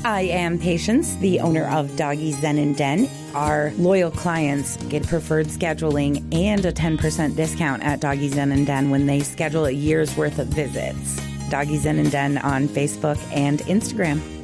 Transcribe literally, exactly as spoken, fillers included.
I am Patience, the owner of Doggy Zen and Den. Our loyal clients get preferred scheduling and a ten percent discount at Doggy Zen and Den when they schedule a year's worth of visits. Doggy Zen and Den on Facebook and Instagram.